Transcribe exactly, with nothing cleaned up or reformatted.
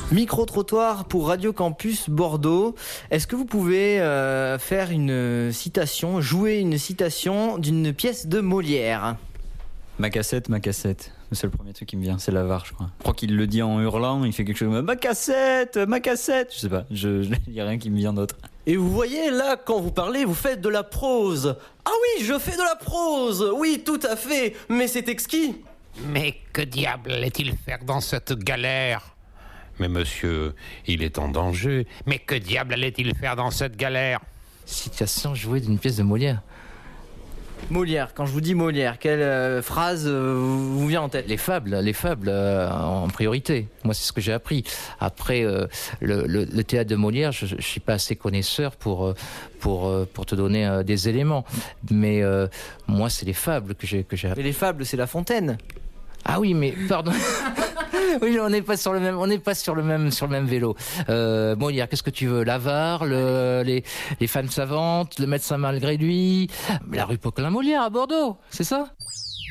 Micro-trottoir pour Radio Campus Bordeaux. Est-ce que vous pouvez euh, faire une citation, jouer une citation d'une pièce de Molière ? Ma cassette, ma cassette. C'est le premier truc qui me vient, c'est l'avare, je crois. Je crois qu'il le dit en hurlant, il fait quelque chose comme ma cassette, ma cassette. Je sais pas, je, je, il n'y a rien qui me vient d'autre. Et vous voyez, là, quand vous parlez, vous faites de la prose. Ah oui, je fais de la prose. Oui, tout à fait. Mais c'est exquis. Mais que diable allait-il faire dans cette galère ? Mais monsieur, il est en danger. Mais que diable allait-il faire dans cette galère ? Citation jouée d'une pièce de Molière. Molière, quand je vous dis Molière, quelle euh, phrase euh, vous vient en tête ? Les fables, les fables euh, en priorité. Moi, c'est ce que j'ai appris. Après, euh, le, le, le théâtre de Molière, je ne suis pas assez connaisseur pour, pour, pour te donner euh, des éléments. Mais euh, moi, c'est les fables que j'ai, que j'ai appris. Mais les fables, c'est La Fontaine. Ah oui, mais pardon. Oui, on n'est pas sur le même, on n'est pas sur le même, sur le même vélo. Euh, Molière, qu'est-ce que tu veux ? L'avare, le, les, les femmes savantes, le médecin malgré lui, la rue Poquelin-Molière à Bordeaux, c'est ça ?